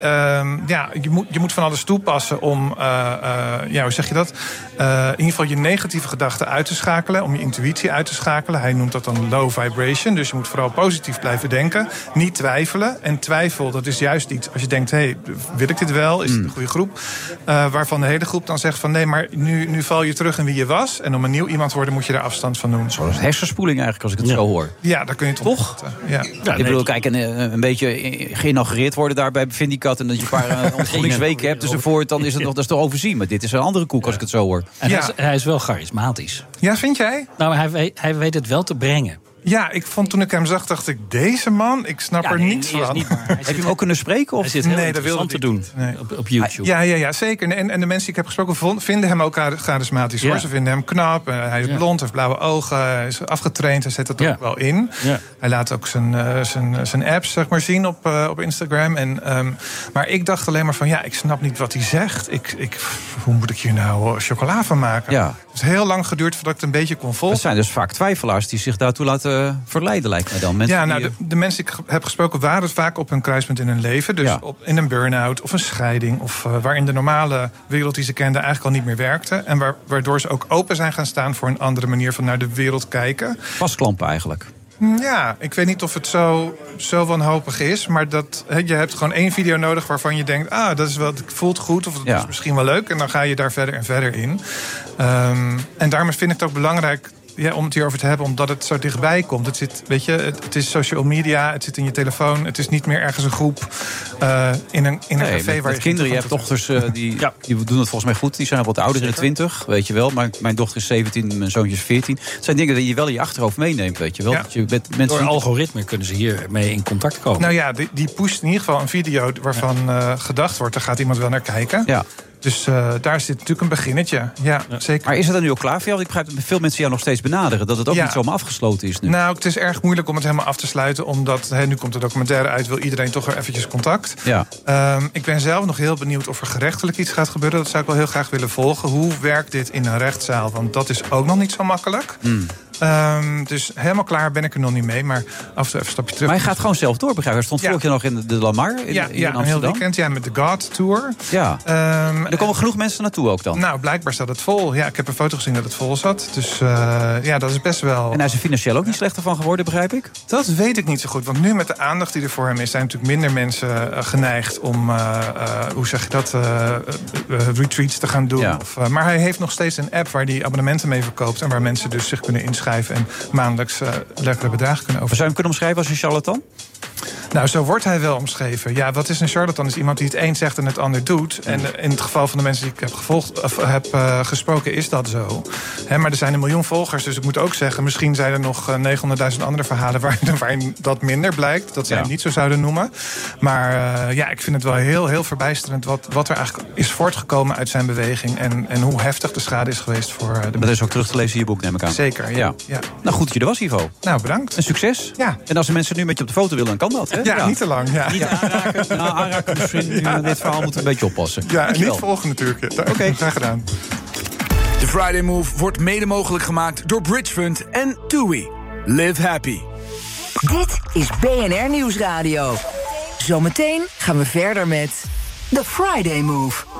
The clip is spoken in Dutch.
Je moet van alles toepassen om, hoe zeg je dat? In ieder geval je negatieve gedachten uit te schakelen, om je intuïtie uit te schakelen. Hij noemt dat dan low vibration, dus je moet vooral positief blijven denken. Niet twijfelen. En twijfel, dat is juist iets, als je denkt, wil ik dit wel? Is het een goede groep? Waarvan de hele groep dan zegt van, nee, maar nu val je terug in wie je was. En om een nieuw iemand te worden, moet je daar afstand van doen. Zoals hersenspoeling eigenlijk, als ik het zo hoor. Ja, daar kun je het toch? Ik bedoel, kijk, een beetje geïnaugureerd worden daar bij Vindicat en dat je een paar ontgroeningsweken hebt tussenvoort, dan is het nog, dat is toch overzien. Maar dit is een andere koek als ik het zo hoor. En hij is wel charismatisch. Ja, vind jij? Nou, hij weet het wel te brengen. Ja, ik vond toen ik hem zag, dacht ik, deze man, ik snap er niets van. Heb je hem ook kunnen spreken? Of? Hij zit heel interessant te doen op YouTube. Ja, zeker. En de mensen die ik heb gesproken vinden hem ook charismatisch. Hoor. Ze vinden hem knap, hij is blond, heeft blauwe ogen, hij is afgetraind, hij zet dat ook wel in. Ja. Hij laat ook zijn apps zeg maar, zien op Instagram. Maar ik dacht alleen maar van, ik snap niet wat hij zegt. Hoe moet ik hier nou chocola van maken? Ja. Het heeft heel lang geduurd voordat ik het een beetje kon volgen. Het zijn dus vaak twijfelaars die zich daartoe laten verleiden, lijkt mij dan. Mensen de mensen die ik heb gesproken waren vaak op een kruispunt in hun leven. Dus in een burn-out of een scheiding. Of waarin de normale wereld die ze kenden eigenlijk al niet meer werkte. En waardoor ze ook open zijn gaan staan voor een andere manier van naar de wereld kijken. Vastklampen eigenlijk. Ja, ik weet niet of het zo wanhopig is. Maar je hebt gewoon 1 video nodig waarvan je denkt, dat is wel, het voelt goed of het is misschien wel leuk. En dan ga je daar verder en verder in. En daarom vind ik het ook belangrijk om het hierover te hebben, omdat het zo dichtbij komt. Het is social media, het zit in je telefoon. Het is niet meer ergens een groep in een café waar je kinderen. Je hebt dochters die doen het volgens mij goed. Die zijn wat ouder, in de 20, weet je wel. Maar mijn dochter is 17, mijn zoontje is 14. Het zijn dingen die je wel in je achterhoofd meeneemt, weet je wel. Ja. Door algoritme kunnen ze hiermee in contact komen. Nou ja, die pusht in ieder geval een video waarvan gedacht wordt, daar gaat iemand wel naar kijken. Ja. Dus daar zit natuurlijk een beginnetje. Ja, zeker. Maar is het dan nu ook klaar voor jou? Ik begrijp dat veel mensen jou nog steeds benaderen. Dat het ook niet zomaar afgesloten is nu. Nou, het is erg moeilijk om het helemaal af te sluiten. Omdat nu komt de documentaire uit. Wil iedereen toch weer eventjes contact. Ja. Ik ben zelf nog heel benieuwd of er gerechtelijk iets gaat gebeuren. Dat zou ik wel heel graag willen volgen. Hoe werkt dit in een rechtszaal? Want dat is ook nog niet zo makkelijk. Dus helemaal klaar ben ik er nog niet mee. Maar af en toe even een stapje terug. Maar hij gaat gewoon zelf door, begrijp ik. Hij stond vorig jaar nog in de Lamar in Amsterdam. Een heel weekend met de God Tour. Ja. Er komen genoeg mensen naartoe ook dan? Nou, blijkbaar staat het vol. Ja, ik heb een foto gezien dat het vol zat. Dus dat is best wel. En hij is er financieel ook niet slechter van geworden, begrijp ik? Dat weet ik niet zo goed. Want nu met de aandacht die er voor hem is, zijn natuurlijk minder mensen geneigd om, hoe zeg je dat, retreats te gaan doen. Ja. Maar hij heeft nog steeds een app waar hij abonnementen mee verkoopt. En waar mensen dus zich kunnen inschrijven en maandelijks lekkere bedragen kunnen over. Zou je hem kunnen omschrijven als een charlatan? Nou, zo wordt hij wel omschreven. Ja, wat is een charlatan? Is iemand die het een zegt en het ander doet. En in het geval van de mensen die ik heb gesproken, is dat zo. Maar er zijn 1 miljoen volgers, dus ik moet ook zeggen, misschien zijn er nog 900.000 andere verhalen waarin dat minder blijkt. Dat zij hem niet zo zouden noemen. Maar ik vind het wel heel, heel verbijsterend wat er eigenlijk is voortgekomen uit zijn beweging. En hoe heftig de schade is geweest voor de mensen. Dat is ook terug te lezen in je boek, neem ik aan. Zeker, ja. Nou, goed dat je er was, Ivo. Nou, bedankt. En succes. Ja. En als de mensen nu met je op de foto willen, dan kan dat, hè? Ja, niet te lang. Ja. Niet aanraken. Nou, aanraken misschien. Dit verhaal moeten we een beetje oppassen. Ja, en niet volgen natuurlijk. Oké, graag gedaan. De Friday Move wordt mede mogelijk gemaakt door Bridge Fund en TUI. Live happy. Dit is BNR Nieuwsradio. Zometeen gaan we verder met The Friday Move.